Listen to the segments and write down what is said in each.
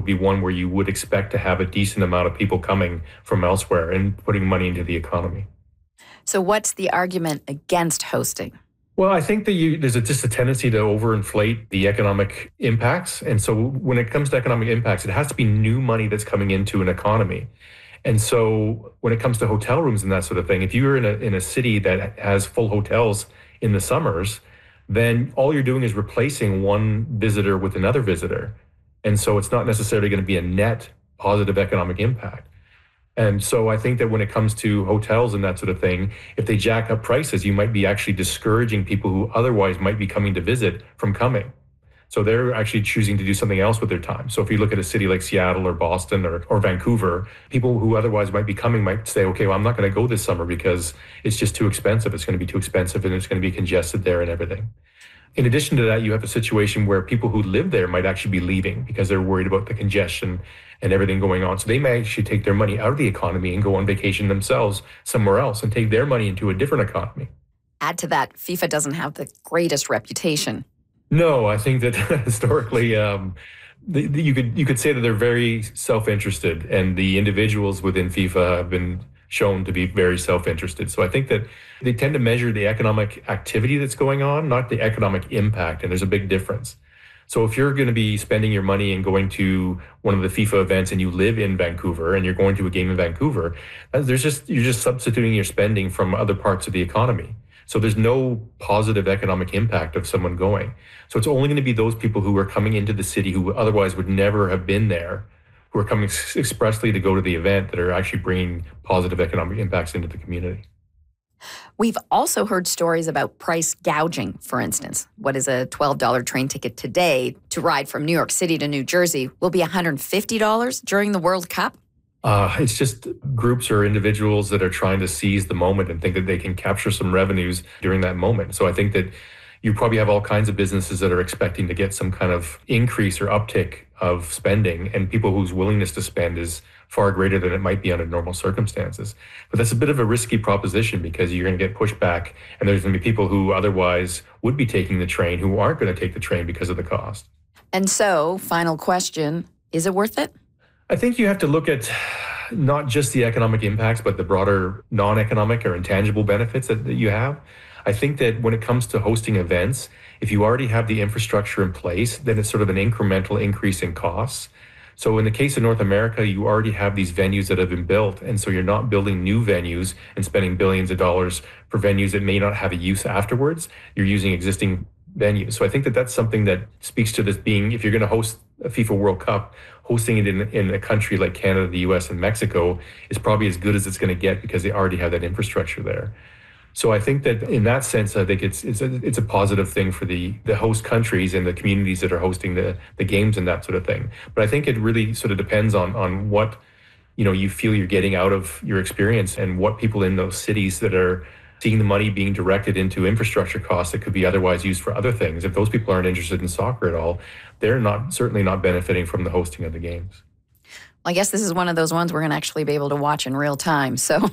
be one where you would expect to have a decent amount of people coming from elsewhere and putting money into the economy. So what's the argument against hosting? Well, I think that there's just a tendency to overinflate the economic impacts. And so when it comes to economic impacts, it has to be new money that's coming into an economy. And so when it comes to hotel rooms and that sort of thing, if you're in a city that has full hotels in the summers, then all you're doing is replacing one visitor with another visitor. And so it's not necessarily going to be a net positive economic impact. And so I think that when it comes to hotels and that sort of thing, if they jack up prices, you might be actually discouraging people who otherwise might be coming to visit from coming. So they're actually choosing to do something else with their time. So if you look at a city like Seattle or Boston or Vancouver, people who otherwise might be coming might say, okay, well, I'm not going to go this summer because it's just too expensive. It's going to be too expensive and it's going to be congested there and everything. In addition to that, you have a situation where people who live there might actually be leaving because they're worried about the congestion and everything going on. So they may actually take their money out of the economy and go on vacation themselves somewhere else and take their money into a different economy. Add to that, FIFA doesn't have the greatest reputation. No, I think that historically, you could say that they're very self-interested, and the individuals within FIFA have been shown to be very self-interested. So I think that they tend to measure the economic activity that's going on, not the economic impact, and there's a big difference. So if you're going to be spending your money and going to one of the FIFA events and you live in Vancouver and you're going to a game in Vancouver, you're just substituting your spending from other parts of the economy. So there's no positive economic impact of someone going. So it's only going to be those people who are coming into the city who otherwise would never have been there, who are coming expressly to go to the event, that are actually bringing positive economic impacts into the community. We've also heard stories about price gouging, for instance. What is a $12 train ticket today to ride from New York City to New Jersey will be $150 during the World Cup? It's just groups or individuals that are trying to seize the moment and think that they can capture some revenues during that moment. So I think that you probably have all kinds of businesses that are expecting to get some kind of increase or uptick of spending, and people whose willingness to spend is far greater than it might be under normal circumstances. But that's a bit of a risky proposition because you're going to get pushback, and there's going to be people who otherwise would be taking the train who aren't going to take the train because of the cost. And so, final question, is it worth it? I think you have to look at not just the economic impacts, but the broader non-economic or intangible benefits that you have. I think that when it comes to hosting events, if you already have the infrastructure in place, then it's sort of an incremental increase in costs. So in the case of North America, you already have these venues that have been built. And so you're not building new venues and spending billions of dollars for venues that may not have a use afterwards. You're using existing venues. So I think that that's something that speaks to this being, if you're going to host a FIFA World Cup, hosting it in a country like Canada, the US, and Mexico is probably as good as it's going to get because they already have that infrastructure there. So I think that in that sense, I think it's a positive thing for the host countries and the communities that are hosting the games and that sort of thing. But I think it really sort of depends on what you feel you're getting out of your experience and what people in those cities that are seeing the money being directed into infrastructure costs that could be otherwise used for other things. If those people aren't interested in soccer at all, they're certainly not benefiting from the hosting of the games. Well, I guess this is one of those ones we're going to actually be able to watch in real time. So.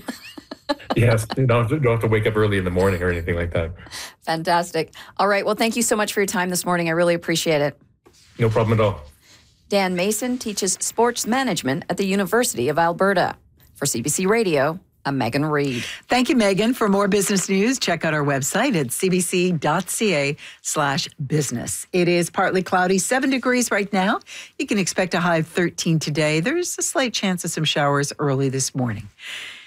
Yes, you don't have to wake up early in the morning or anything like that. Fantastic. All right. Well, thank you so much for your time this morning. I really appreciate it. No problem at all. Dan Mason teaches sports management at the University of Alberta. For CBC Radio, I'm Megan Reid. Thank you, Megan. For more business news, check out our website at cbc.ca/business. It is partly cloudy, 7 degrees right now. You can expect a high of 13 today. There's a slight chance of some showers early this morning.